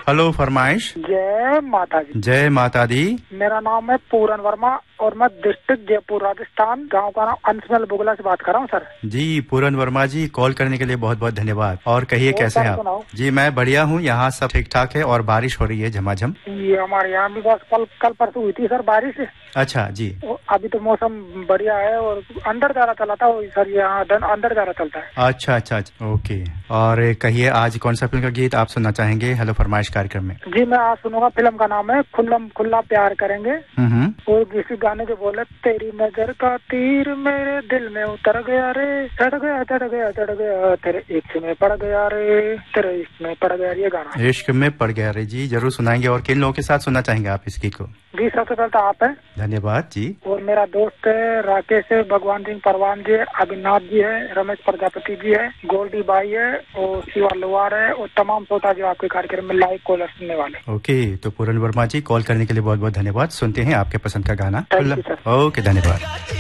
Hello फरमाइश। जय माता दी। जय माता दी। मेरा नाम है पूरन वर्मा और मैं डिस्ट्रिक्ट जयपुर राजस्थान, गांव का नाम अंशमल बुगला से बात कर रहा हूँ सर। जी पूरन वर्मा जी, कॉल करने के लिए बहुत बहुत धन्यवाद। और कहिए कैसे हैं आप? जी मैं बढ़िया हूँ, यहाँ सब ठीक ठाक है और बारिश हो रही है झमाझम। ये हमारे यहाँ भी बस कल परसों हुई थी सर बारिश। अच्छा जी। अभी तो मौसम बढ़िया है और अंदर जा रहा चला था सर, यहाँ अंदर जा रहा चलता है। अच्छा, ओके। और कहिए आज कौन सा फिल्म का गीत आप सुनना चाहेंगे हेलो फरमाइश कार्यक्रम में? जी मैं आज सुनूंगा, फिल्म का नाम है खुल्लम खुल्ला प्यार करेंगे। और किसी गाने के बोले, तेरी नजर का तीर मेरे दिल में उतर गया रे, चढ़ गया तेरे इश्क में पड़ गया रे, तेरे इश्क में पड़ गया। ये गाना इश्क में पड़ गया रे जी, जरूर सुनाएंगे। और किन लोगों के साथ सुनना चाहेंगे आप इस गीत को? जी सबसे पहले तो आप है। धन्यवाद जी। और मेरा दोस्त है राकेश है, भगवान सिंह परवान जी है, अभिनाथ जी है, रमेश प्रजापति जी है, गोल्डी बाई है और शिवा लोहार है और तमाम श्रोता जो आपके कार्यक्रम में लाइव कॉलर सुनने वाले। ओके, तो पूरन वर्मा जी कॉल करने के लिए बहुत बहुत धन्यवाद। सुनते हैं आपके पसंद का गाना। Thank you sir. ओके, धन्यवाद।